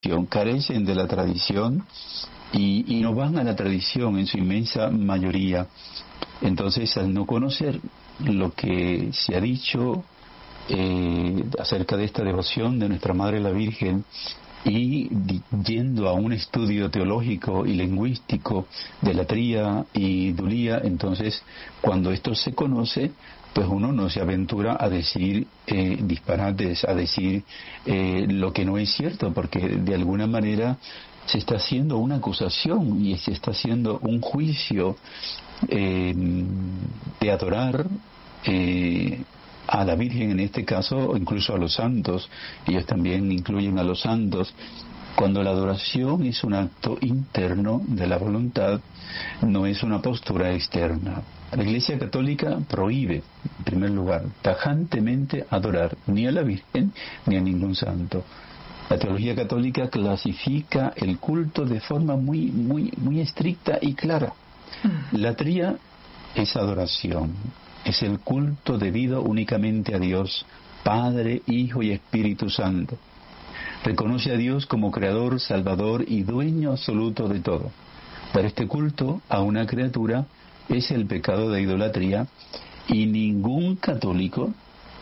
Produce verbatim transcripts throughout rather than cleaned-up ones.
tradición, carecen de la tradición y, y no van a la tradición en su inmensa mayoría. Entonces, al no conocer lo que se ha dicho eh, acerca de esta devoción de nuestra Madre la Virgen, y yendo a un estudio teológico y lingüístico de latría y dulía, entonces cuando esto se conoce, pues uno no se aventura a decir eh, disparates, a decir eh, lo que no es cierto, porque de alguna manera se está haciendo una acusación y se está haciendo un juicio eh, de adorar eh, a la Virgen en este caso, o incluso a los santos. Ellos también incluyen a los santos. Cuando la adoración es un acto interno de la voluntad, no es una postura externa. La Iglesia Católica prohíbe, en primer lugar, tajantemente adorar ni a la Virgen ni a ningún santo. La teología católica clasifica el culto de forma muy, muy, muy estricta y clara. La tría es adoración, es el culto debido únicamente a Dios, Padre, Hijo y Espíritu Santo. Reconoce a Dios como Creador, Salvador y Dueño absoluto de todo. Dar este culto a una criatura es el pecado de idolatría y ningún católico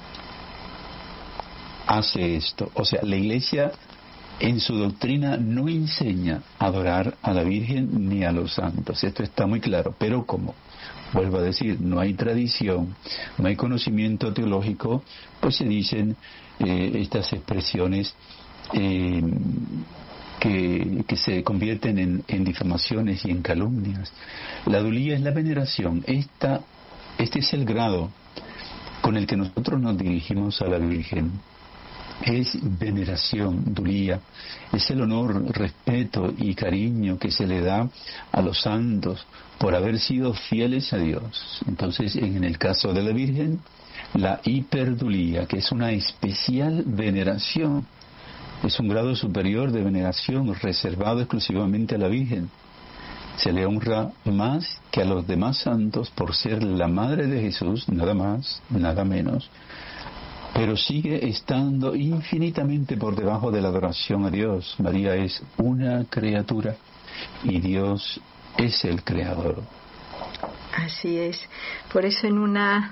hace esto. O sea, la Iglesia en su doctrina no enseña a adorar a la Virgen ni a los santos. Esto está muy claro. Pero ¿cómo? Vuelvo a decir, no hay tradición, no hay conocimiento teológico, pues se dicen eh, estas expresiones eh, que, que se convierten en, en difamaciones y en calumnias. La dulía es la veneración. Esta, este es el grado con el que nosotros nos dirigimos a la Virgen. Es veneración, dulía, es el honor, respeto y cariño que se le da a los santos por haber sido fieles a Dios. Entonces, en el caso de la Virgen, la hiperdulía, que es una especial veneración, es un grado superior de veneración reservado exclusivamente a la Virgen. Se le honra más que a los demás santos por ser la Madre de Jesús, nada más, nada menos, pero sigue estando infinitamente por debajo de la adoración a Dios. María es una criatura y Dios es el Creador. Así es. Por eso en una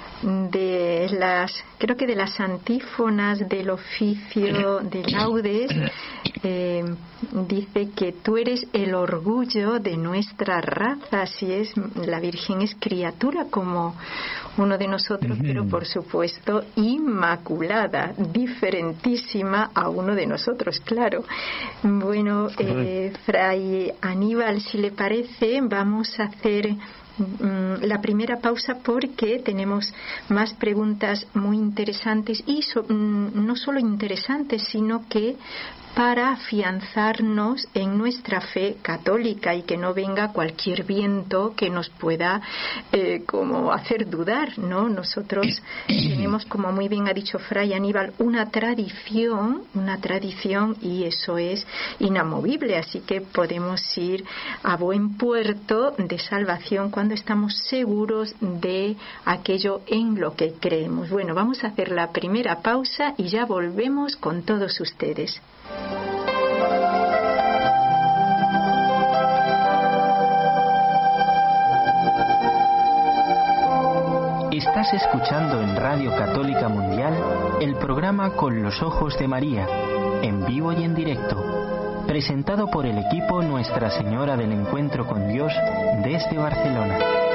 de las, creo que de las antífonas del oficio de laudes, eh, dice que tú eres el orgullo de nuestra raza. Así es, la Virgen es criatura como uno de nosotros, uh-huh. pero por supuesto inmaculada, diferentísima a uno de nosotros, claro. Bueno, eh, Fray Aníbal, si le parece, vamos a hacer la primera pausa porque tenemos más preguntas muy interesantes y so, no solo interesantes, sino que para afianzarnos en nuestra fe católica y que no venga cualquier viento que nos pueda eh, como hacer dudar, ¿no? Nosotros tenemos, como muy bien ha dicho Fray Aníbal, una tradición, una tradición y eso es inamovible, así que podemos ir a buen puerto de salvación cuando estamos seguros de aquello en lo que creemos. Bueno, vamos a hacer la primera pausa y ya volvemos con todos ustedes. Estás escuchando en Radio Católica Mundial el programa Con los Ojos de María, en vivo y en directo, presentado por el equipo Nuestra Señora del Encuentro con Dios desde Barcelona.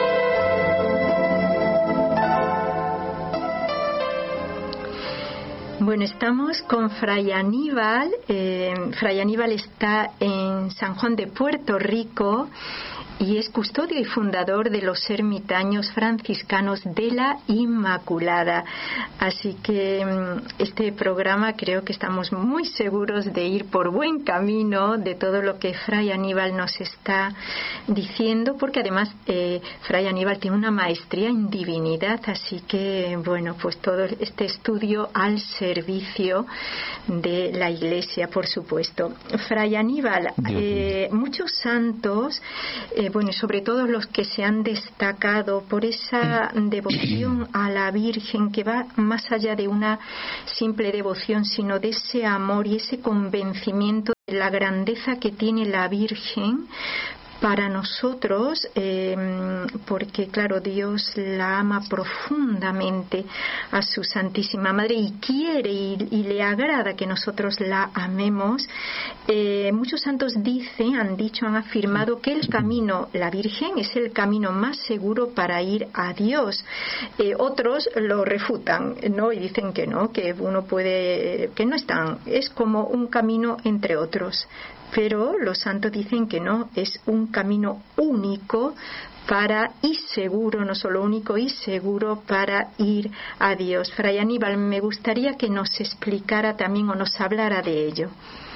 Bueno, estamos con Fray Aníbal. Eh, Fray Aníbal está en San Juan de Puerto Rico y es custodio y fundador de los ermitaños franciscanos de la Inmaculada. Así que este programa creo que estamos muy seguros de ir por buen camino de todo lo que Fray Aníbal nos está diciendo, porque además eh, Fray Aníbal tiene una maestría en divinidad, así que bueno, pues todo este estudio al servicio de la Iglesia, por supuesto. Fray Aníbal, eh, muchos santos eh, bueno, sobre todo los que se han destacado por esa devoción a la Virgen que va más allá de una simple devoción, sino de ese amor y ese convencimiento la grandeza que tiene la Virgen para nosotros, eh, porque claro, Dios la ama profundamente a su Santísima Madre y quiere y, y le agrada que nosotros la amemos. Eh, muchos santos dicen, han dicho, han afirmado que el camino, la Virgen, es el camino más seguro para ir a Dios. Eh, otros lo refutan, ¿no? Y dicen que no, que uno puede, que no es tan, es como un camino entre otros. Pero los santos dicen que no, es un camino único para y seguro, no solo único y seguro para ir a Dios. Fray Aníbal, me gustaría que nos explicara también o nos hablara de ello.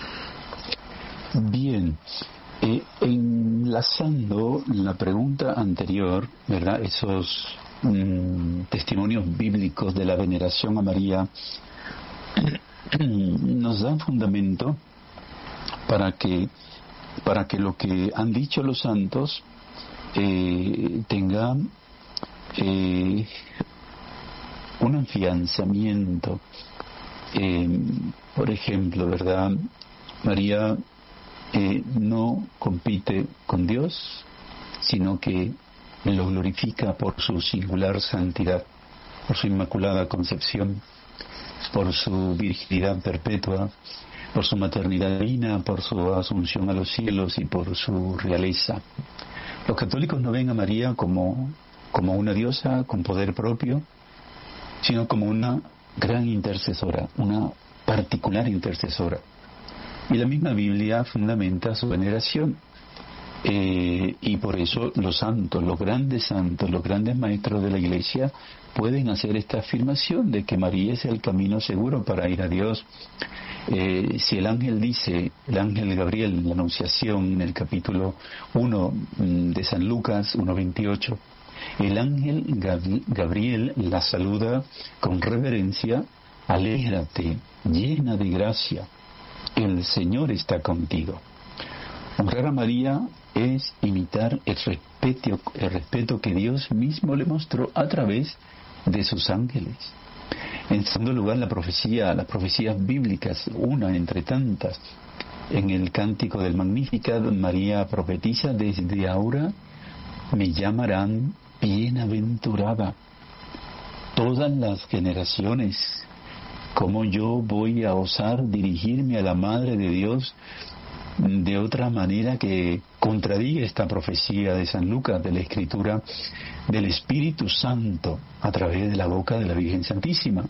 Bien, eh, enlazando la pregunta anterior, ¿verdad? Esos mm, testimonios bíblicos de la veneración a María nos dan fundamento para que para que lo que han dicho los santos eh, tenga eh, un afianzamiento. Eh, por ejemplo, ¿verdad? María eh, no compite con Dios, sino que lo glorifica por su singular santidad, por su inmaculada concepción, por su virginidad perpetua, por su maternidad divina, por su asunción a los cielos y por su realeza. Los católicos no ven a María como, como una diosa con poder propio, sino como una gran intercesora, una particular intercesora. Y la misma Biblia fundamenta su veneración. Eh, y por eso los santos, los grandes santos, los grandes maestros de la Iglesia pueden hacer esta afirmación de que María es el camino seguro para ir a Dios. Eh, si el ángel dice, el ángel Gabriel en la Anunciación, en el capítulo uno de San Lucas uno veintiocho, el ángel Gab- Gabriel la saluda con reverencia: alégrate, llena de gracia, el Señor está contigo. Honrar a María es imitar el respeto, el respeto que Dios mismo le mostró a través de sus ángeles. En segundo lugar, la profecía, las profecías bíblicas, una entre tantas. En el cántico del Magnificat, María profetiza: desde ahora me llamarán bienaventurada todas las generaciones. ¿Cómo yo voy a osar dirigirme a la Madre de Dios de otra manera que contradiga esta profecía de San Lucas, de la Escritura del Espíritu Santo a través de la boca de la Virgen Santísima?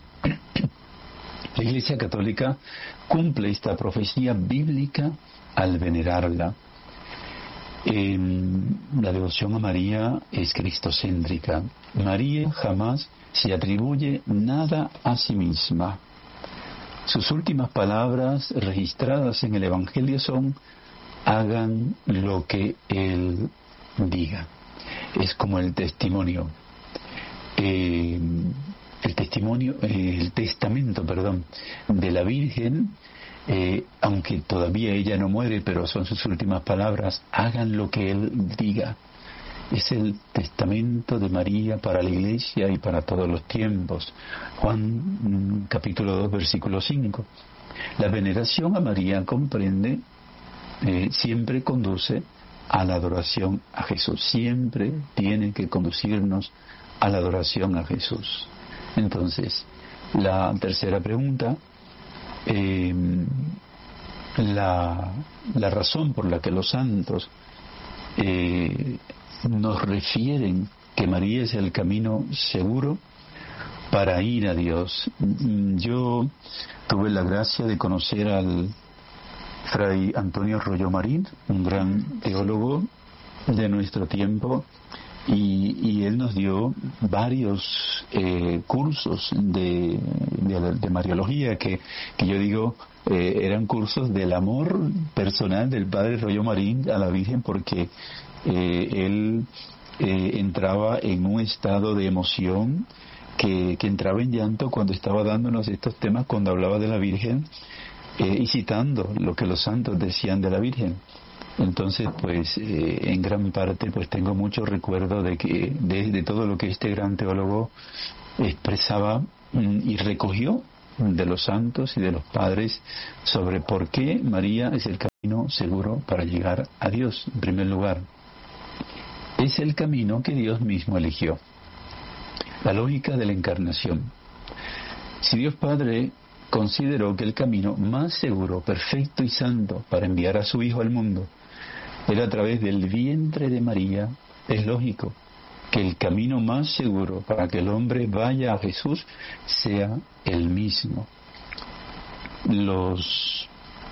La Iglesia Católica cumple esta profecía bíblica al venerarla. Eh, la devoción a María es cristocéntrica. María jamás se atribuye nada a sí misma. Sus últimas palabras registradas en el Evangelio son: hagan lo que Él diga. Es como el testimonio. Eh, el testimonio, eh, el testamento, perdón, de la Virgen, eh, aunque todavía ella no muere, pero son sus últimas palabras: hagan lo que Él diga. Es el testamento de María para la Iglesia y para todos los tiempos. Juan capítulo dos, versículo cinco. La veneración a María comprende, eh, siempre conduce a la adoración a Jesús. Siempre tiene que conducirnos a la adoración a Jesús. Entonces, la tercera pregunta, eh, la, la razón por la que los santos eh, nos refieren que María es el camino seguro para ir a Dios. Yo tuve la gracia de conocer al Fray Antonio Royo Marín, un gran teólogo de nuestro tiempo, y, y él nos dio varios eh, cursos de, de, de Mariología que, que yo digo eh, eran cursos del amor personal del Padre Royo Marín a la Virgen, porque Eh, él eh, entraba en un estado de emoción que, que entraba en llanto cuando estaba dándonos estos temas, cuando hablaba de la Virgen eh, y citando lo que los santos decían de la Virgen. Entonces, pues eh, en gran parte pues tengo mucho recuerdo de que de, de todo lo que este gran teólogo expresaba mm, y recogió de los santos y de los padres sobre por qué María es el camino seguro para llegar a Dios. En primer lugar, es el camino que Dios mismo eligió. La lógica de la encarnación. Si Dios Padre consideró que el camino más seguro, perfecto y santo para enviar a su Hijo al mundo era a través del vientre de María, es lógico que el camino más seguro para que el hombre vaya a Jesús sea el mismo. Los,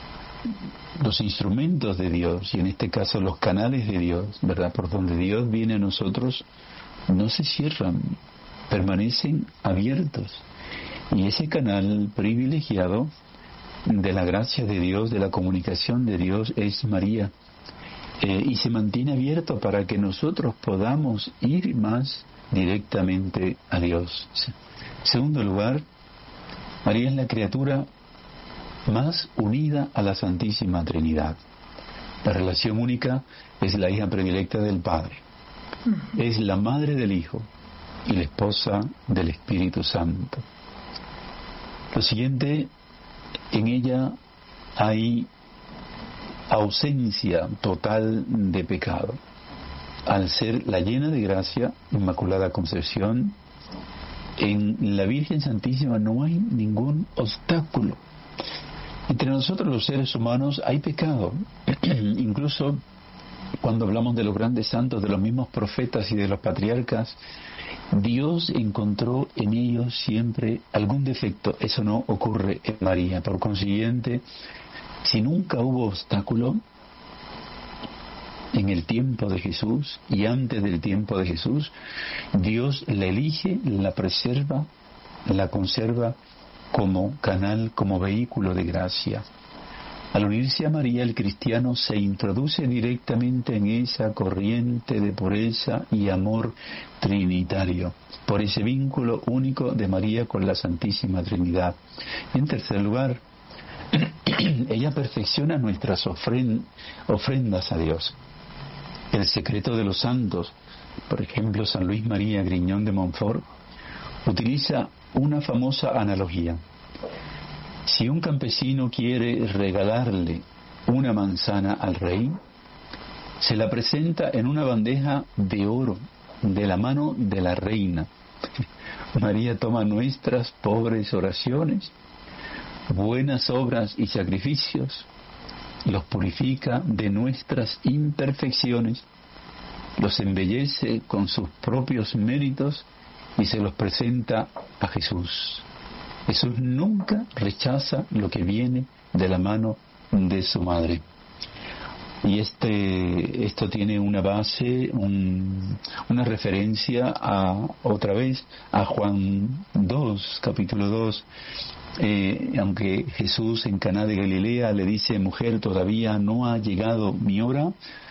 los instrumentos de Dios, y en este caso los canales de Dios, ¿verdad?, por donde Dios viene a nosotros, no se cierran, permanecen abiertos. Y ese canal privilegiado de la gracia de Dios, de la comunicación de Dios, es María. Eh, y se mantiene abierto para que nosotros podamos ir más directamente a Dios. En segundo lugar, María es la criatura más unida a la Santísima Trinidad. La relación única es la hija predilecta del Padre. Es la madre del Hijo y la esposa del Espíritu Santo. Lo siguiente, en ella hay ausencia total de pecado. Al ser la llena de gracia, Inmaculada Concepción, en la Virgen Santísima no hay ningún obstáculo. Entre nosotros los seres humanos hay pecado. Incluso cuando hablamos de los grandes santos, de los mismos profetas y de los patriarcas, Dios encontró en ellos siempre algún defecto. Eso no ocurre en María. Por consiguiente, si nunca hubo obstáculo en el tiempo de Jesús y antes del tiempo de Jesús, Dios la elige, la preserva, la conserva como canal, como vehículo de gracia. Al unirse a María, el cristiano se introduce directamente en esa corriente de pureza y amor trinitario, por ese vínculo único de María con la Santísima Trinidad. En tercer lugar, ella perfecciona nuestras ofren- ofrendas a Dios. El secreto de los santos, por ejemplo, San Luis María Griñón de Montfort, utiliza una famosa analogía. Si un campesino quiere regalarle una manzana al rey, se la presenta en una bandeja de oro de la mano de la reina. María toma nuestras pobres oraciones, buenas obras y sacrificios, los purifica de nuestras imperfecciones, los embellece con sus propios méritos y se los presenta a Jesús. Jesús nunca rechaza lo que viene de la mano de su madre. Y este, esto tiene una base, un, una referencia a, otra vez, a Juan dos, capítulo dos. Eh, aunque Jesús en Caná de Galilea le dice: mujer, todavía no ha llegado mi hora,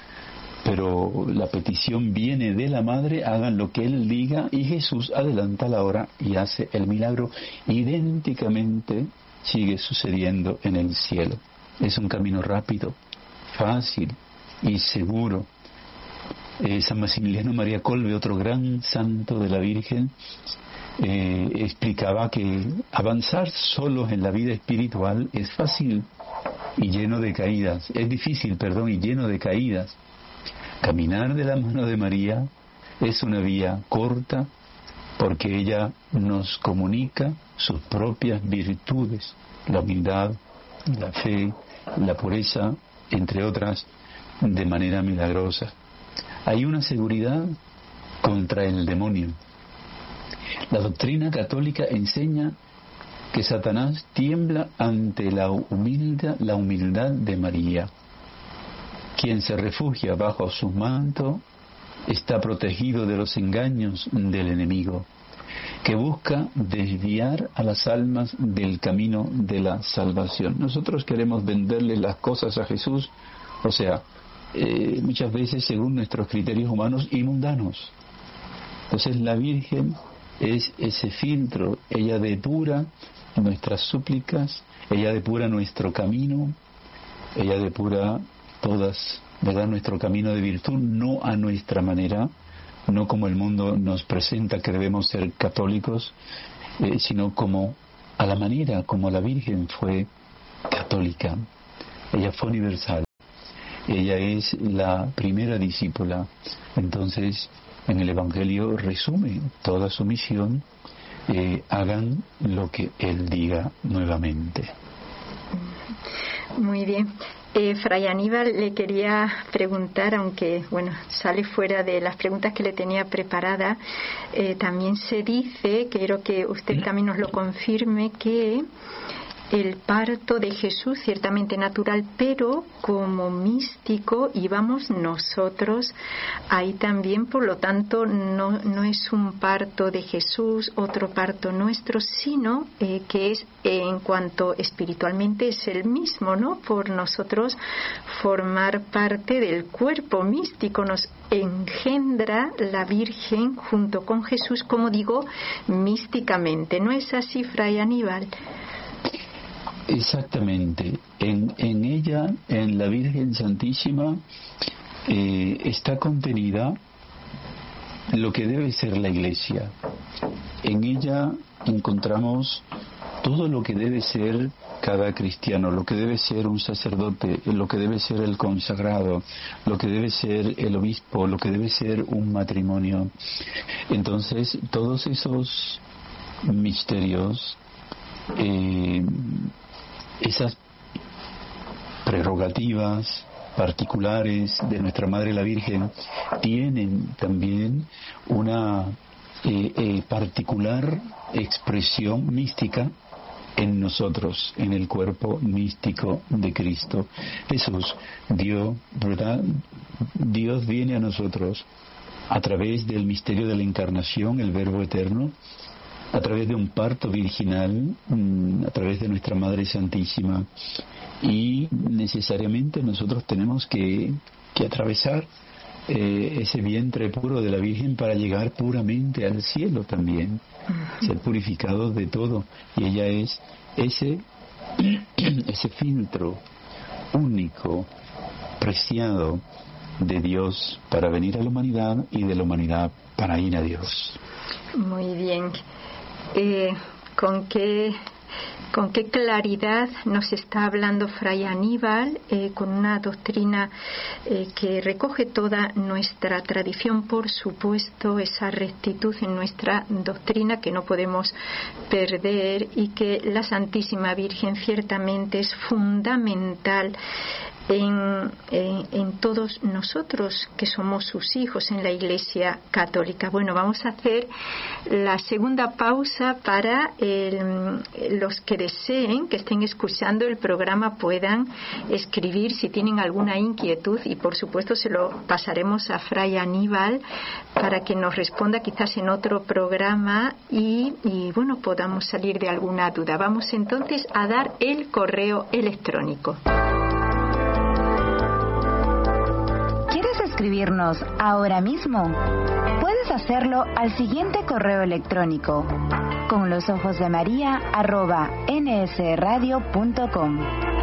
pero la petición viene de la madre, hagan lo que Él diga, y Jesús adelanta la hora y hace el milagro. Idénticamente sigue sucediendo en el cielo. Es un camino rápido, fácil y seguro. Eh, San Maximiliano María Kolbe, otro gran santo de la Virgen, eh, explicaba que avanzar solos en la vida espiritual es fácil y lleno de caídas, es difícil, perdón, y lleno de caídas. Caminar de la mano de María es una vía corta porque ella nos comunica sus propias virtudes, la humildad, la fe, la pureza, entre otras, de manera milagrosa. Hay una seguridad contra el demonio. La doctrina católica enseña que Satanás tiembla ante la humildad, la humildad de María. Quien se refugia bajo su manto está protegido de los engaños del enemigo, que busca desviar a las almas del camino de la salvación. Nosotros queremos venderle las cosas a Jesús, o sea, eh, muchas veces según nuestros criterios humanos y mundanos. Entonces la Virgen es ese filtro, ella depura nuestras súplicas, ella depura nuestro camino, ella depura todas, ¿verdad?, nuestro camino de virtud, no a nuestra manera, no como el mundo nos presenta que debemos ser católicos, eh, sino como a la manera como la Virgen fue católica. Ella fue universal. Ella es la primera discípula. Entonces, en el Evangelio resume toda su misión. Eh, hagan lo que Él diga nuevamente. Muy bien. Eh, Fray Aníbal, le quería preguntar, aunque bueno, sale fuera de las preguntas que le tenía preparadas, eh, también se dice, quiero que usted también nos lo confirme, que el parto de Jesús, ciertamente natural, pero como místico íbamos nosotros ahí también, por lo tanto no, no es un parto de Jesús, otro parto nuestro, sino eh, que es eh, en cuanto espiritualmente es el mismo, ¿no? Por nosotros formar parte del cuerpo místico, nos engendra la Virgen junto con Jesús, como digo, místicamente. ¿No es así, Fray Aníbal? Exactamente. En, en ella, en la Virgen Santísima, eh, está contenida lo que debe ser la Iglesia. En ella encontramos todo lo que debe ser cada cristiano, lo que debe ser un sacerdote, lo que debe ser el consagrado, lo que debe ser el obispo, lo que debe ser un matrimonio. Entonces, todos esos misterios, eh, esas prerrogativas particulares de nuestra Madre la Virgen tienen también una eh, eh, particular expresión mística en nosotros, en el cuerpo místico de Cristo. Jesús dio, ¿verdad? Dios viene a nosotros a través del misterio de la encarnación, el Verbo eterno, a través de un parto virginal, a través de nuestra Madre Santísima, y necesariamente nosotros tenemos que, que atravesar eh, ese vientre puro de la Virgen para llegar puramente al cielo también, ser purificados de todo, y ella es ese ese filtro único, preciado de Dios para venir a la humanidad y de la humanidad para ir a Dios. Muy bien. Eh, ¿con qué, con qué claridad nos está hablando Fray Aníbal, eh, con una doctrina eh, que recoge toda nuestra tradición, por supuesto, esa rectitud en nuestra doctrina que no podemos perder, y que la Santísima Virgen ciertamente es fundamental En, en, en todos nosotros que somos sus hijos en la Iglesia Católica. Bueno, vamos a hacer la segunda pausa para el, los que deseen, que estén escuchando el programa, puedan escribir si tienen alguna inquietud, y por supuesto se lo pasaremos a Fray Aníbal para que nos responda quizás en otro programa y, y bueno, podamos salir de alguna duda. Vamos entonces a dar el correo electrónico. Escribirnos ahora mismo. Puedes hacerlo al siguiente correo electrónico: con los ojos de María arroba nsradio punto com.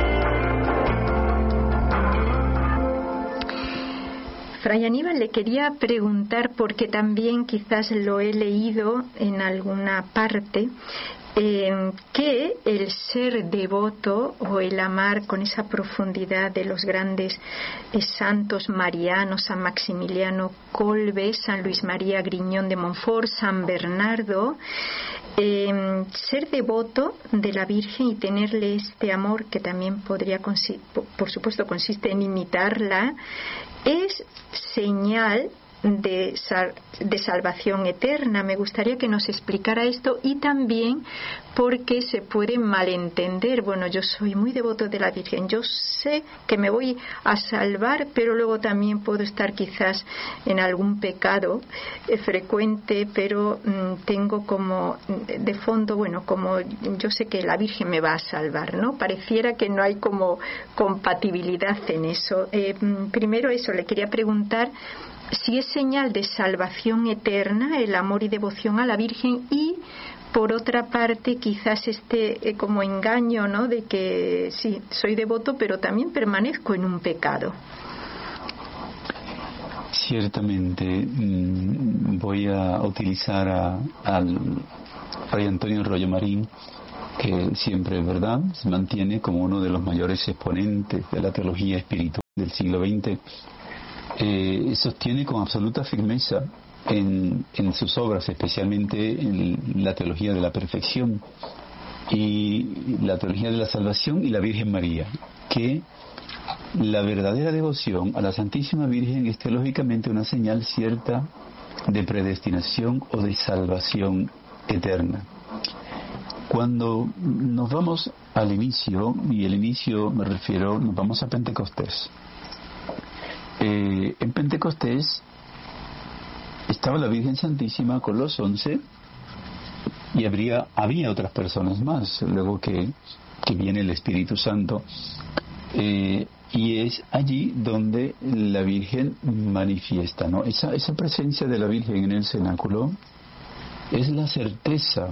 Fray Aníbal, le quería preguntar, porque también quizás lo he leído en alguna parte, Eh, que el ser devoto o el amar con esa profundidad de los grandes eh, santos marianos, San Maximiliano Kolbe, San Luis María Griñón de Montfort, San Bernardo, eh, ser devoto de la Virgen y tenerle este amor, que también podría, consi- por supuesto consiste en imitarla, es señal De, sal, de salvación eterna. Me gustaría que nos explicara esto, y también porque se puede malentender. Bueno, yo soy muy devoto de la Virgen, yo sé que me voy a salvar, pero luego también puedo estar quizás en algún pecado eh, frecuente, pero mm, tengo como de fondo, bueno, como yo sé que la Virgen me va a salvar, ¿no? Pareciera que no hay como compatibilidad en eso. Eh, primero eso, le quería preguntar si es señal de salvación eterna el amor y devoción a la Virgen, y por otra parte quizás este eh, como engaño, ¿no?, de que sí, soy devoto pero también permanezco en un pecado. Ciertamente mmm, voy a utilizar a, al Fray Antonio Rollo Marín que siempre es verdad, se mantiene como uno de los mayores exponentes de la teología espiritual del siglo veinte, eh, sostiene con absoluta firmeza en, en sus obras, especialmente en la teología de la perfección y la teología de la salvación y la Virgen María, que la verdadera devoción a la Santísima Virgen es teológicamente una señal cierta de predestinación o de salvación eterna. Cuando nos vamos al inicio, y el inicio me refiero, nos vamos a Pentecostés. Eh, en Pentecostés estaba la Virgen Santísima con los once y habría, había otras personas más, luego que, que viene el Espíritu Santo. Eh, y es allí donde la Virgen manifiesta, ¿no? Esa, esa presencia de la Virgen en el cenáculo es la certeza,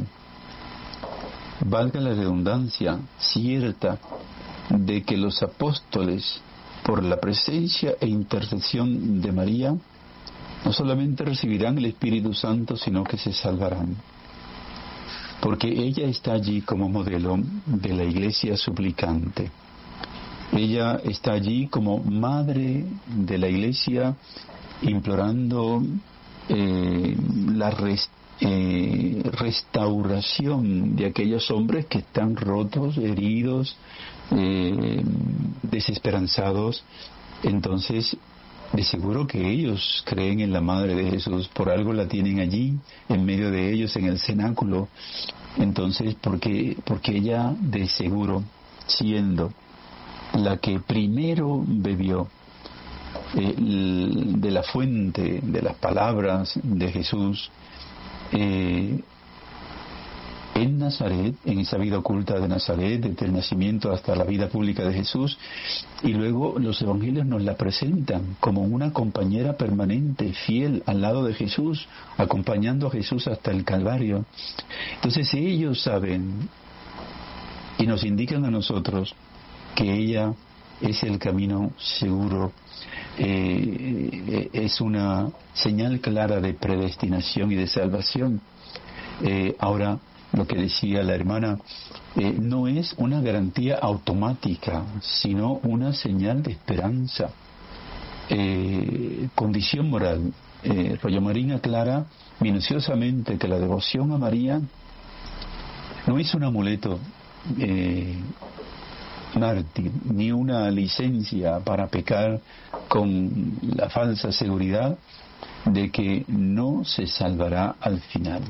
valga la redundancia, cierta, de que los apóstoles, por la presencia e intercesión de María, no solamente recibirán el Espíritu Santo, sino que se salvarán. Porque ella está allí como modelo de la iglesia suplicante. Ella está allí como madre de la iglesia, implorando eh, la restauración. Eh, restauración de aquellos hombres que están rotos, heridos, eh, desesperanzados. Entonces, de seguro que ellos creen en la Madre de Jesús, por algo la tienen allí, en medio de ellos, en el cenáculo. Entonces, porque, porque ella, de seguro, siendo la que primero bebió eh, de la fuente de las palabras de Jesús, Eh, en Nazaret, en esa vida oculta de Nazaret, desde el nacimiento hasta la vida pública de Jesús, y luego los evangelios nos la presentan como una compañera permanente, fiel al lado de Jesús, acompañando a Jesús hasta el Calvario. Entonces ellos saben y nos indican a nosotros que ella es el camino seguro. Eh, es una señal clara de predestinación y de salvación. Eh, ahora, lo que decía la hermana, eh, no es una garantía automática, sino una señal de esperanza. Eh, condición moral. Eh, Rollo Marín aclara minuciosamente que la devoción a María no es un amuleto eh, mártir, ni una licencia para pecar con la falsa seguridad de que no se salvará al final.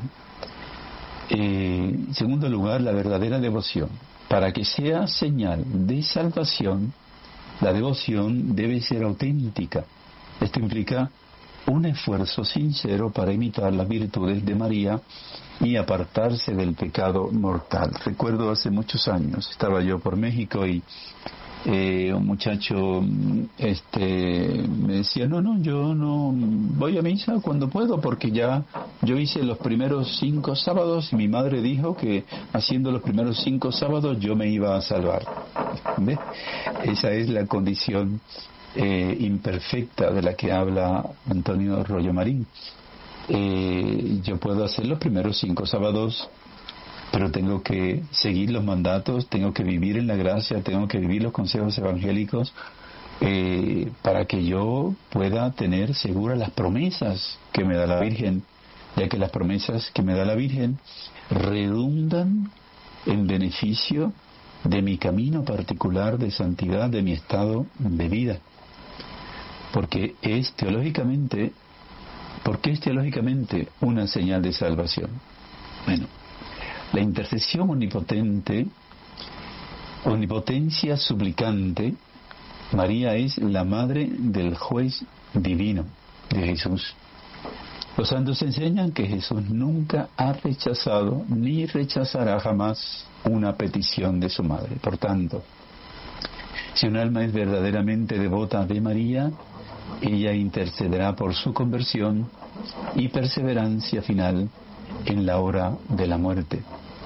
Eh, en segundo lugar, la verdadera devoción. Para que sea señal de salvación, la devoción debe ser auténtica. Esto implica un esfuerzo sincero para imitar las virtudes de María y apartarse del pecado mortal. Recuerdo hace muchos años, estaba yo por México y eh, un muchacho este, me decía, no, no, yo no voy a misa cuando puedo porque ya yo hice los primeros cinco sábados y mi madre dijo que haciendo los primeros cinco sábados yo me iba a salvar. ¿Ve? Esa es la condición eh, imperfecta de la que habla Antonio Rollo Marín. Eh, yo puedo hacer los primeros cinco sábados, pero tengo que seguir los mandatos, tengo que vivir en la gracia, tengo que vivir los consejos evangélicos eh, para que yo pueda tener seguras las promesas que me da la Virgen, ya que las promesas que me da la Virgen redundan en beneficio de mi camino particular de santidad, de mi estado de vida, porque es teológicamente ¿Por qué es teológicamente una señal de salvación? Bueno, la intercesión omnipotente, omnipotencia suplicante, María es la madre del juez divino de Jesús. Los santos enseñan que Jesús nunca ha rechazado ni rechazará jamás una petición de su madre. Por tanto, si un alma es verdaderamente devota de María, ella intercederá por su conversión y perseverancia final en la hora de la muerte.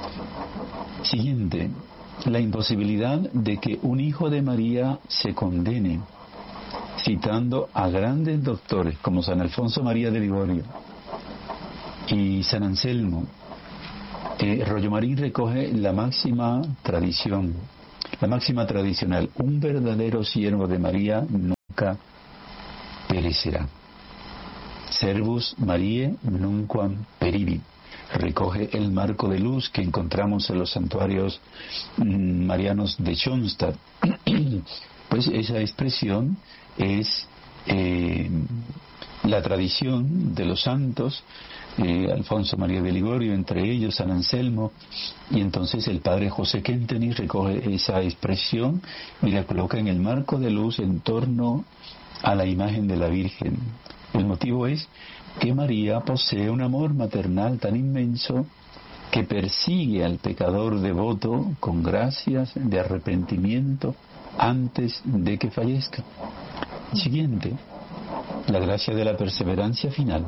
Siguiente, la imposibilidad de que un hijo de María se condene, citando a grandes doctores como San Alfonso María de Ligorio y San Anselmo, Eh, Rollo Marín recoge la máxima tradición, la máxima tradicional: un verdadero siervo de María nunca perecerá. Servus Mariae nunquam peribit. Recoge el marco de luz que encontramos en los santuarios mmm, marianos de Schoenstatt. Pues esa expresión es eh, la tradición de los santos, eh, Alfonso María de Ligorio, entre ellos San Anselmo, y entonces el padre José Quenteni recoge esa expresión y la coloca en el marco de luz en torno a la imagen de la Virgen. El motivo es que María posee un amor maternal tan inmenso que persigue al pecador devoto con gracias de arrepentimiento antes de que fallezca. Siguiente, la gracia de la perseverancia final.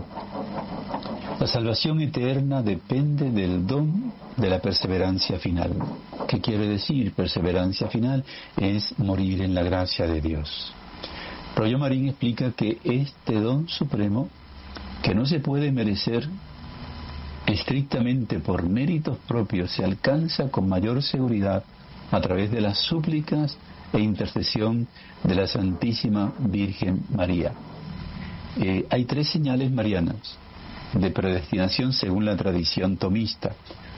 La salvación eterna depende del don de la perseverancia final. ¿Qué quiere decir perseverancia final? Es morir en la gracia de Dios. Rollo Marín explica que este don supremo, que no se puede merecer estrictamente por méritos propios, se alcanza con mayor seguridad a través de las súplicas e intercesión de la Santísima Virgen María. Eh, hay tres señales marianas de predestinación según la tradición tomista.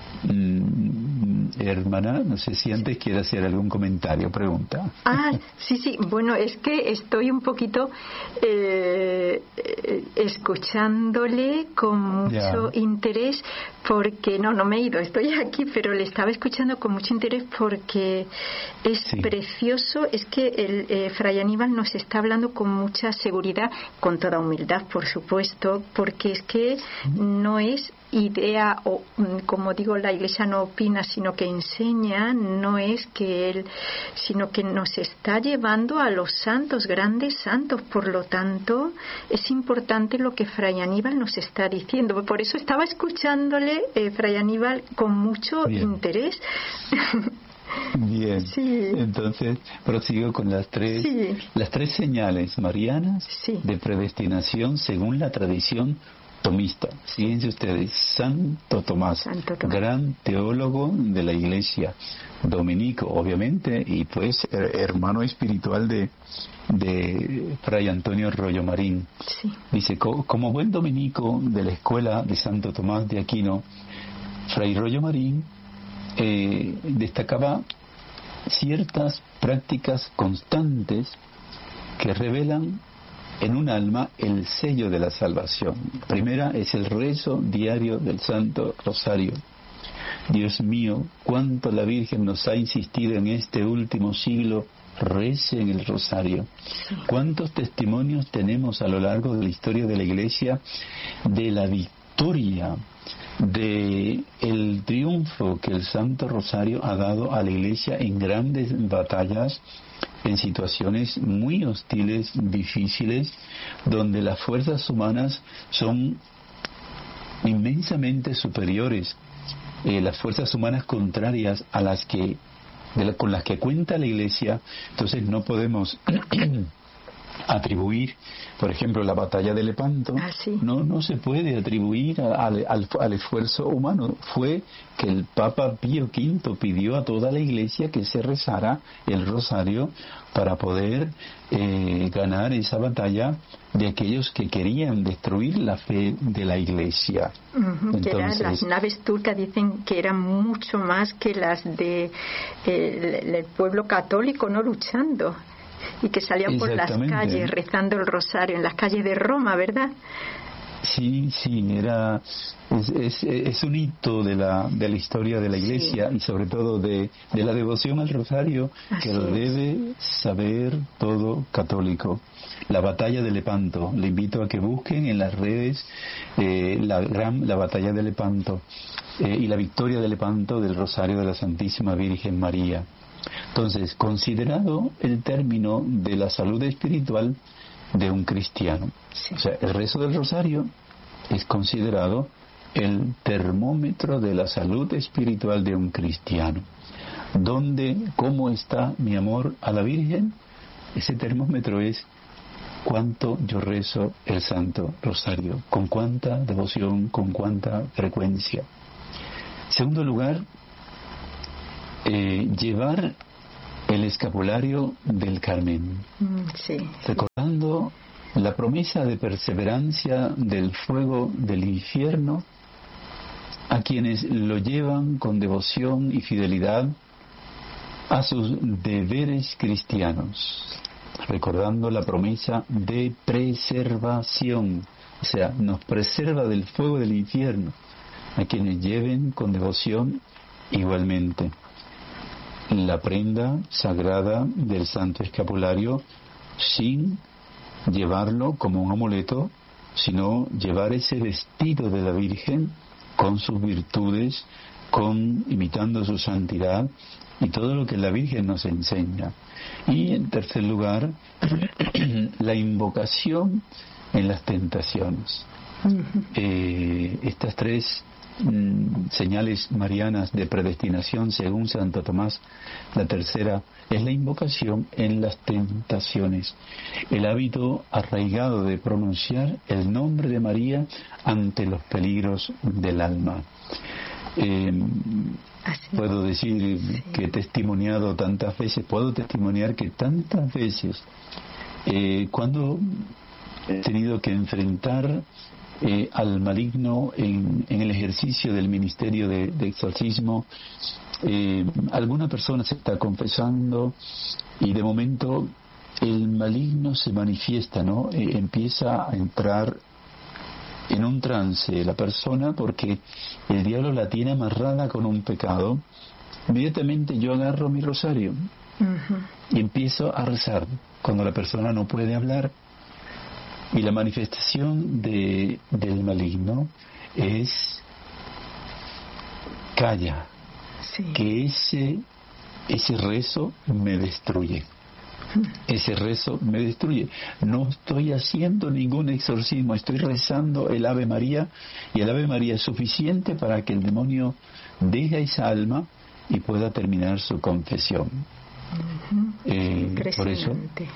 Mm, hermana, no sé si antes quiere hacer algún comentario, pregunta. Ah, sí, sí, bueno, es que estoy un poquito eh, escuchándole con mucho ya. interés, porque, no, no me he ido, estoy aquí, pero le estaba escuchando con mucho interés porque es sí. precioso, es que el eh, Fray Aníbal nos está hablando con mucha seguridad, con toda humildad, por supuesto, porque es que no es idea, o como digo, la Iglesia no opina, sino que enseña, no es que él, sino que nos está llevando a los santos, grandes santos. Por lo tanto, es importante lo que Fray Aníbal nos está diciendo. Por eso estaba escuchándole, eh, Fray Aníbal, con mucho Bien. interés. Bien, sí. Entonces prosigo con las tres sí. las tres señales marianas sí. de predestinación según la tradición tomista. Fíjense ustedes, Santo Tomás, Santo Tomás, gran teólogo de la Iglesia, dominico, obviamente, y pues hermano espiritual de, de Fray Antonio Rollo Marín. Sí. Dice, como buen dominico de la escuela de Santo Tomás de Aquino, Fray Rollo Marín eh, destacaba ciertas prácticas constantes que revelan en un alma el sello de la salvación. Primera es el rezo diario del Santo Rosario. Dios mío, cuánto la Virgen nos ha insistido en este último siglo, rece en el Rosario. Cuántos testimonios tenemos a lo largo de la historia de la Iglesia de la victoria, de el triunfo que el Santo Rosario ha dado a la Iglesia en grandes batallas, en situaciones muy hostiles, difíciles, donde las fuerzas humanas son inmensamente superiores, eh, las fuerzas humanas contrarias a las que de la, con las que cuenta la Iglesia. Entonces no podemos atribuir, por ejemplo, la batalla de Lepanto, ah, sí. no no se puede atribuir a, a, al, al esfuerzo humano. Fue que el Papa Pío quinto pidió a toda la Iglesia que se rezara el rosario para poder eh, ganar esa batalla de aquellos que querían destruir la fe de la Iglesia. Uh-huh, Entonces, que eran, las naves turcas dicen que eran mucho más que las de eh, el, el pueblo católico, no luchando, y que salían por las calles rezando el rosario en las calles de Roma, ¿verdad? Sí, sí, era es, es, es un hito de la de la historia de la Iglesia, sí. Y sobre todo de, de la devoción al rosario. Así que lo debe saber todo católico. La batalla de Lepanto, le invito a que busquen en las redes eh, la gran la batalla de Lepanto eh, y la victoria de Lepanto del Rosario de la Santísima Virgen María. Entonces, considerado el término de la salud espiritual de un cristiano, sí. O sea, el rezo del rosario es considerado el termómetro de la salud espiritual de un cristiano. ¿Dónde, cómo está mi amor a la Virgen? Ese termómetro es cuánto yo rezo el Santo Rosario, con cuánta devoción, con cuánta frecuencia. Segundo lugar, eh, llevar el escapulario del Carmen, sí. recordando la promesa de perseverancia del fuego del infierno a quienes lo llevan con devoción y fidelidad a sus deberes cristianos, recordando la promesa de preservación, o sea, nos preserva del fuego del infierno a quienes lleven con devoción igualmente la prenda sagrada del Santo Escapulario, sin llevarlo como un amuleto, sino llevar ese vestido de la Virgen con sus virtudes, con imitando su santidad y todo lo que la Virgen nos enseña. Y en tercer lugar, la invocación en las tentaciones. Eh, estas tres mm, señales marianas de predestinación, según Santo Tomás, la tercera es la invocación en las tentaciones, el hábito arraigado de pronunciar el nombre de María ante los peligros del alma. Eh, puedo decir sí. que he testimoniado tantas veces, puedo testimoniar que tantas veces, eh, cuando he tenido que enfrentar eh, al maligno en, en el ejercicio del ministerio de, de exorcismo, eh, alguna persona se está confesando y de momento el maligno se manifiesta, ¿no? Eh, empieza a entrar en un trance la persona porque el diablo la tiene amarrada con un pecado. Inmediatamente yo agarro mi rosario uh-huh. y empiezo a rezar cuando la persona no puede hablar, y la manifestación de, del maligno es calla, sí. que ese ese rezo me destruye. Ese rezo me destruye. No estoy haciendo ningún exorcismo, estoy rezando el Ave María, y el Ave María es suficiente para que el demonio deje esa alma y pueda terminar su confesión. Uh-huh. Eh, por eso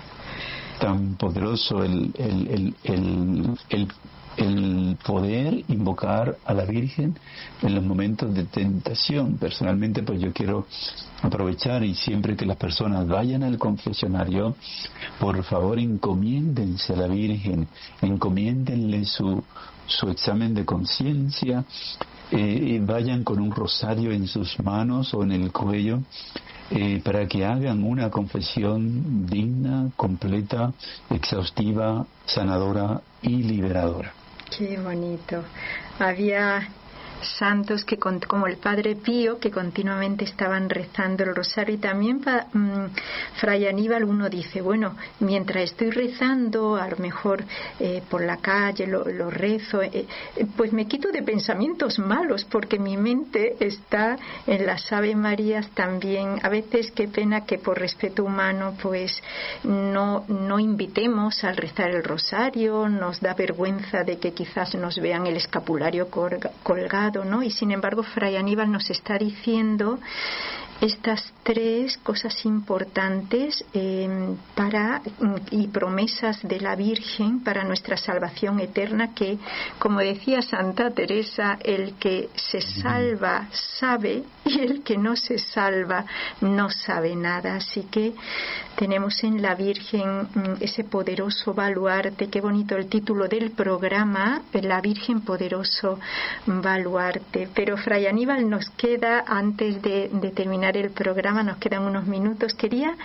tan poderoso el, el, el, el, el, el poder invocar a la Virgen en los momentos de tentación. Personalmente, pues yo quiero aprovechar, y siempre que las personas vayan al confesionario, por favor encomiéndense a la Virgen, encomiéndenle su, su examen de conciencia, eh, vayan con un rosario en sus manos o en el cuello, eh, para que hagan una confesión digna, completa, exhaustiva, sanadora y liberadora. Qué bonito. Había santos que, como el Padre Pío, que continuamente estaban rezando el rosario, y también pa, um, Fray Aníbal, uno dice, bueno, mientras estoy rezando, a lo mejor eh, por la calle lo, lo rezo, eh, pues me quito de pensamientos malos, porque mi mente está en las Ave Marías también. A veces qué pena que por respeto humano pues no, no invitemos al rezar el rosario, nos da vergüenza de que quizás nos vean el escapulario colga, colgado, ¿no? Y sin embargo Fray Aníbal nos está diciendo estas tres cosas importantes eh, para y promesas de la Virgen para nuestra salvación eterna, que, como decía Santa Teresa, el que se salva sabe y el que no se salva no sabe nada. Así que tenemos en la Virgen ese poderoso baluarte. Qué bonito el título del programa, la Virgen poderoso baluarte. Pero Fray Aníbal, nos queda, antes de, de terminar el programa, nos quedan unos minutos. Quería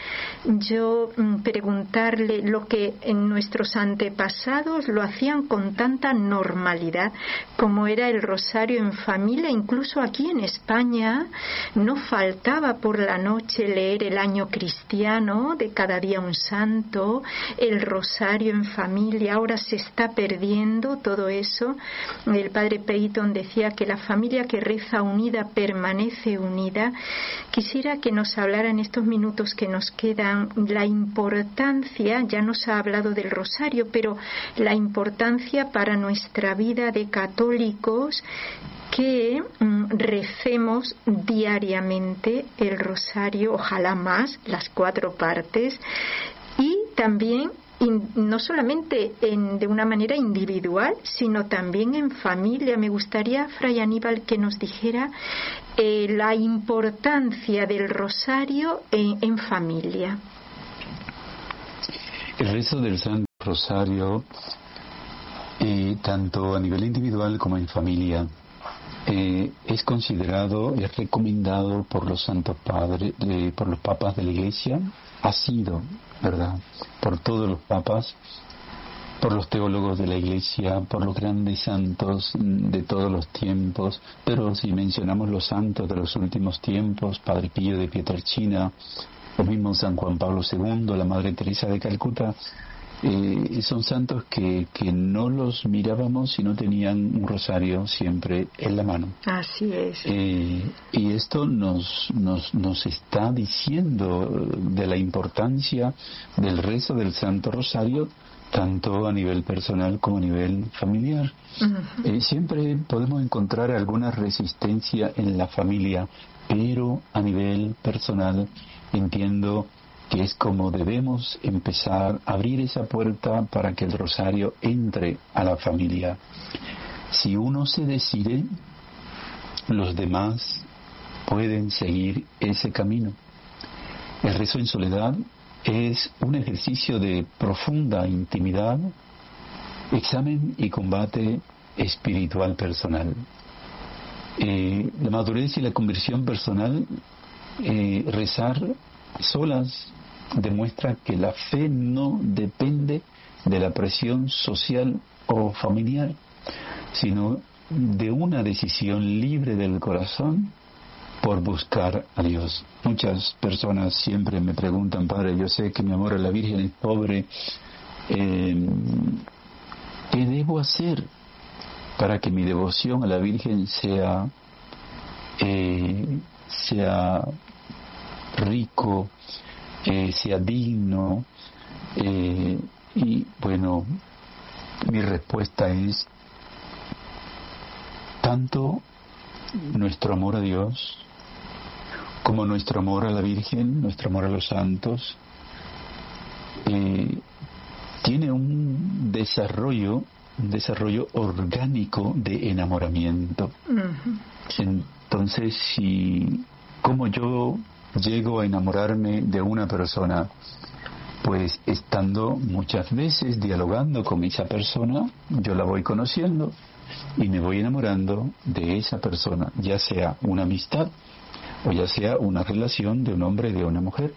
yo preguntarle lo que en nuestros antepasados lo hacían con tanta normalidad, como era el rosario en familia. Incluso aquí en España no faltaba por la noche leer el año cristiano, de cada día un santo, el rosario en familia. Ahora se está perdiendo todo eso. El padre Peyton decía que la familia que reza unida permanece unida. Quisiera que nos hablara en estos minutos que nos quedan la importancia, ya nos ha hablado del rosario, pero la importancia para nuestra vida de católicos, que mm, recemos diariamente el rosario, ojalá más, las cuatro partes, y también in, no solamente en, de una manera individual, sino también en familia. Me gustaría, Fray Aníbal, que nos dijera eh, la importancia del rosario en, en familia. El rezo del Santo Rosario, eh, tanto a nivel individual como en familia, eh, es considerado, es recomendado por los santos padres, eh, por los papas de la Iglesia, ha sido, ¿verdad?, por todos los papas, por los teólogos de la Iglesia, por los grandes santos de todos los tiempos. Pero si mencionamos los santos de los últimos tiempos, Padre Pío de Pietrelcina, el mismo San Juan Pablo segundo, la Madre Teresa de Calcuta, eh, son santos que, que no los mirábamos si no tenían un rosario siempre en la mano. Así es. Eh, y esto nos, nos, nos está diciendo de la importancia del rezo del Santo Rosario, tanto a nivel personal como a nivel familiar. Uh-huh. Eh, siempre podemos encontrar alguna resistencia en la familia, pero a nivel personal entiendo que es como debemos empezar a abrir esa puerta para que el rosario entre a la familia. Si uno se decide, los demás pueden seguir ese camino. El rezo en soledad es un ejercicio de profunda intimidad, examen y combate espiritual personal. Eh, la madurez y la conversión personal, eh, rezar solas demuestra que la fe no depende de la presión social o familiar, sino de una decisión libre del corazón por buscar a Dios. Muchas personas siempre me preguntan: Padre, yo sé que mi amor a la Virgen es pobre, eh, ¿qué debo hacer para que mi devoción a la Virgen sea eh, sea rico, eh, sea digno? Eh, y bueno, mi respuesta es: tanto nuestro amor a Dios como nuestro amor a la Virgen, nuestro amor a los santos, eh, tiene un desarrollo, un desarrollo orgánico de enamoramiento. Uh-huh. Entonces, si como yo llego a enamorarme de una persona, pues estando muchas veces dialogando con esa persona, yo la voy conociendo y me voy enamorando de esa persona, ya sea una amistad o ya sea una relación de un hombre y de una mujer,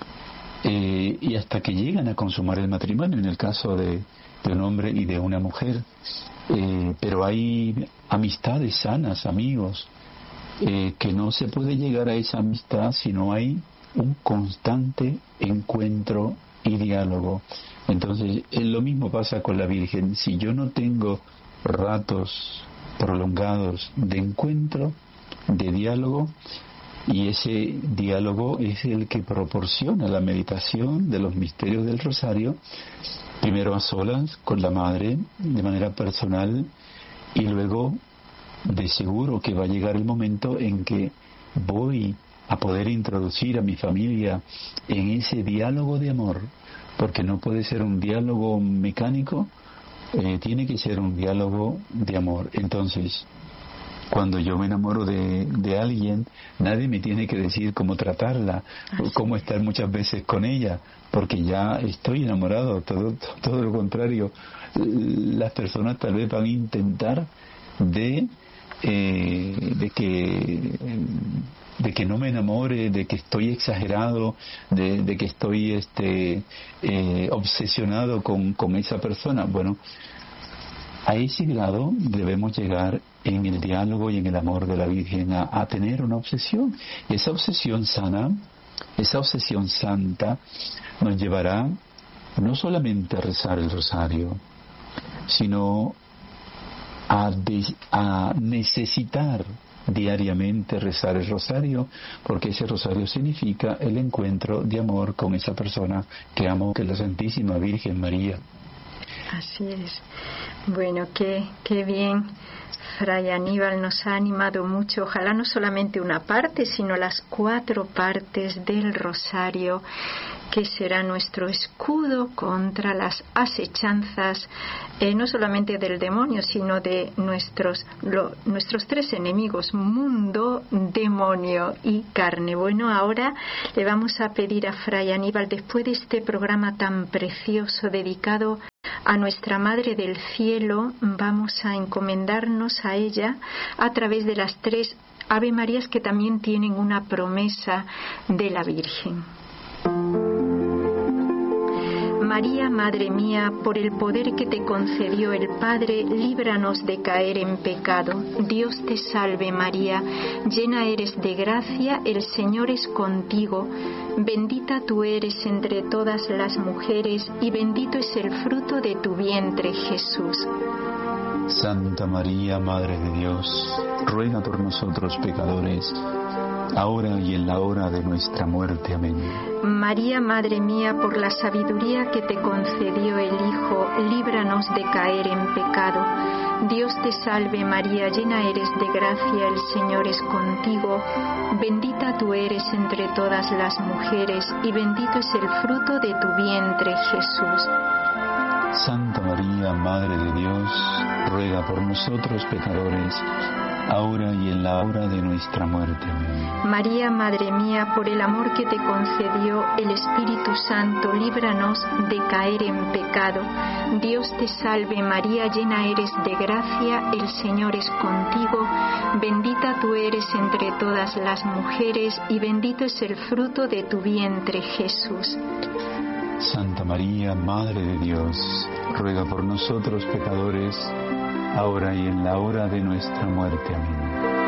eh, y hasta que llegan a consumar el matrimonio en el caso de, de un hombre y de una mujer. Eh, pero hay amistades sanas, amigos, eh, que no se puede llegar a esa amistad si no hay un constante encuentro y diálogo. Entonces, eh, lo mismo pasa con la Virgen. Si yo no tengo ratos prolongados de encuentro, de diálogo, y ese diálogo es el que proporciona la meditación de los misterios del rosario, primero a solas con la Madre de manera personal, y luego de seguro que va a llegar el momento en que voy a poder introducir a mi familia en ese diálogo de amor, porque no puede ser un diálogo mecánico, eh, tiene que ser un diálogo de amor. Entonces, cuando yo me enamoro de, de alguien, nadie me tiene que decir cómo tratarla, o cómo estar muchas veces con ella, porque ya estoy enamorado. Todo, todo lo contrario, las personas tal vez van a intentar de, eh, de que de que no me enamore, de que estoy exagerado, de, de que estoy este eh, obsesionado con, con esa persona. Bueno, a ese grado debemos llegar en el diálogo y en el amor de la Virgen, a, a tener una obsesión. Y esa obsesión sana, esa obsesión santa, nos llevará no solamente a rezar el rosario, sino a, de, a necesitar diariamente rezar el rosario, porque ese rosario significa el encuentro de amor con esa persona que amo, que es la Santísima Virgen María. Así es. Bueno, qué, qué bien. Fray Aníbal nos ha animado mucho. Ojalá no solamente una parte, sino las cuatro partes del rosario que será nuestro escudo contra las asechanzas, eh, no solamente del demonio, sino de nuestros, lo, nuestros tres enemigos, mundo, demonio y carne. Bueno, ahora le vamos a pedir a Fray Aníbal, después de este programa tan precioso dedicado a nuestra Madre del Cielo, vamos a encomendarnos a ella a través de las tres Ave Marías que también tienen una promesa de la Virgen. María, Madre mía, por el poder que te concedió el Padre, líbranos de caer en pecado. Dios te salve María, llena eres de gracia, el Señor es contigo. Bendita tú eres entre todas las mujeres y bendito es el fruto de tu vientre, Jesús. Santa María, Madre de Dios, ruega por nosotros pecadores, ahora y en la hora de nuestra muerte. Amén. María, Madre mía, por la sabiduría que te concedió el Hijo, líbranos de caer en pecado. Dios te salve María, llena eres de gracia, el Señor es contigo. Bendita tú eres entre todas las mujeres y bendito es el fruto de tu vientre, Jesús. Santa María, Madre de Dios, ruega por nosotros pecadores, ahora y en la hora de nuestra muerte. Amén. María, Madre mía, por el amor que te concedió el Espíritu Santo, líbranos de caer en pecado. Dios te salve María, llena eres de gracia, el Señor es contigo. Bendita tú eres entre todas las mujeres y bendito es el fruto de tu vientre, Jesús. Santa María, Madre de Dios, ruega por nosotros pecadores, ahora y en la hora de nuestra muerte. Amén.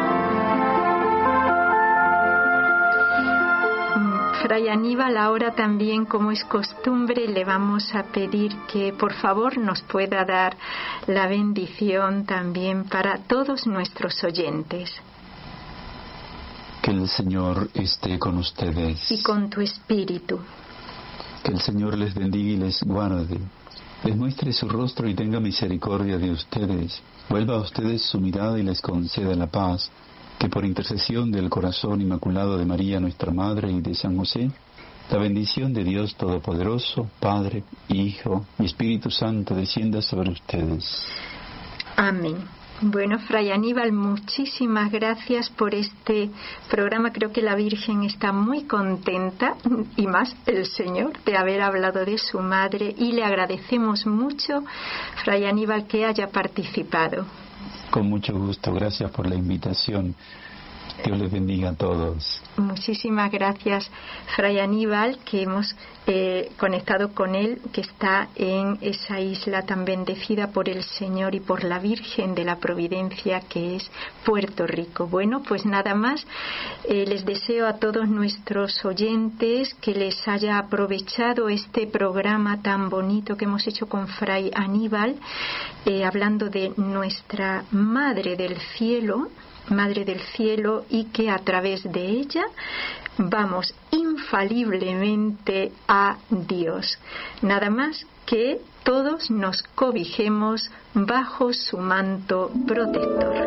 Fray Aníbal, ahora también, como es costumbre, le vamos a pedir que por favor nos pueda dar la bendición también para todos nuestros oyentes. Que el Señor esté con ustedes. Y con tu espíritu. Que el Señor les bendiga y les guarde, les muestre su rostro y tenga misericordia de ustedes, vuelva a ustedes su mirada y les conceda la paz, que por intercesión del corazón inmaculado de María, nuestra Madre, y de San José, la bendición de Dios Todopoderoso, Padre, Hijo y Espíritu Santo descienda sobre ustedes. Amén. Bueno, Fray Aníbal, muchísimas gracias por este programa. Creo que la Virgen está muy contenta, y más el Señor, de haber hablado de su madre, y le agradecemos mucho, Fray Aníbal, que haya participado. Con mucho gusto, gracias por la invitación. Dios les bendiga a todos. Muchísimas gracias, Fray Aníbal, que hemos eh, conectado con él, que está en esa isla tan bendecida por el Señor y por la Virgen de la Providencia, que es Puerto Rico. Bueno, pues nada más, eh, les deseo a todos nuestros oyentes que les haya aprovechado este programa tan bonito que hemos hecho con Fray Aníbal, eh, hablando de nuestra Madre del Cielo, Madre del Cielo, y que a través de ella vamos infaliblemente a Dios. Nada más que todos nos cobijemos bajo su manto protector.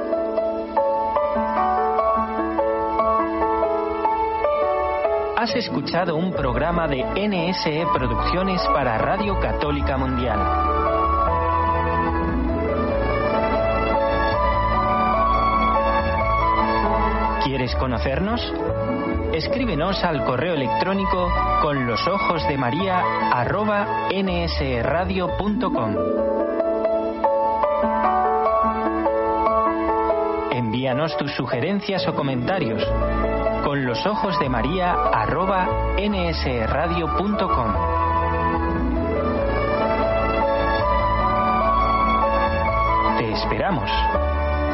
Has escuchado un programa de N S E Producciones para Radio Católica Mundial. ¿Quieres conocernos? Escríbenos al correo electrónico con los ojos de María arroba nsradio punto com. Envíanos tus sugerencias o comentarios con los ojos de María arroba nsradio punto com. Te esperamos.